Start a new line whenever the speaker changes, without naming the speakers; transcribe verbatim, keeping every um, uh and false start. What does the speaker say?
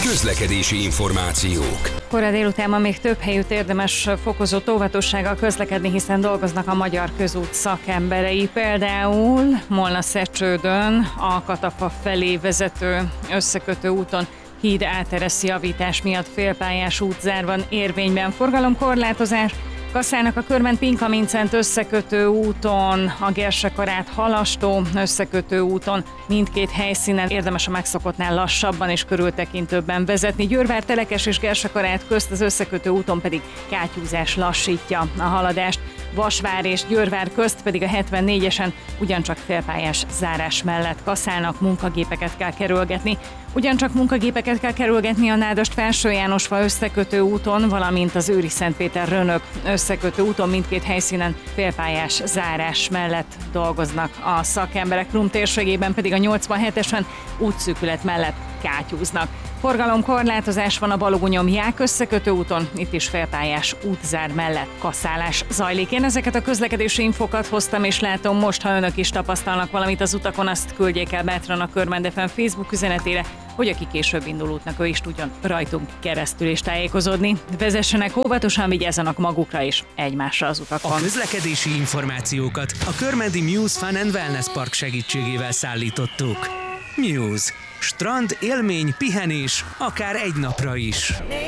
Közlekedési információk.
Kora délután még több helyütt érdemes fokozott óvatossággal közlekedni, hiszen dolgoznak a Magyar Közút szakemberei. Például Molna-Szecsődön a Katafa felé vezető összekötő úton híd áteres javítás miatt félpályás útzár van érvényben. Forgalomkorlátozás Kaszának a Körment-Pinkamincent összekötő úton, a Gersekarát Halastó összekötő úton mindkét helyszínen érdemes a megszokottnál lassabban és körültekintőbben vezetni. Győrvár, Telekes és Gersekarát közt az összekötő úton pedig kátyúzás lassítja a haladást. Vasvár és Győrvár közt pedig a hetvennégyesen ugyancsak félpályás zárás mellett kaszálnak, munkagépeket kell kerülgetni. Ugyancsak munkagépeket kell kerülgetni a Nádast-Felső Jánosfa összekötő úton, valamint az Őri-Szentpéter-Rönök összekötő úton mindkét helyszínen félpályás zárás mellett dolgoznak a szakemberek. Rum térségében pedig a nyolcvanhetesen útszűkület mellett kátyúznak. Forgalomkorlátozás van a Balogunyom-Ják összekötő úton, itt is félpályás útzár mellett kaszálás zajlik. Én ezeket a közlekedési infokat hoztam, és látom most, ha önök is tapasztalnak valamit az utakon, azt küldjék el bátran a Körmend ef em Facebook üzenetére, hogy aki később indul útnak, ő is tudjon rajtunk keresztül is tájékozódni. Vezessenek óvatosan, vigyázzanak magukra és egymásra az utakon.
A közlekedési információkat a Körmendi Muse Fun and Wellness Park segítségével szállítottuk. Muse. Strand, élmény, pihenés, akár egy napra is.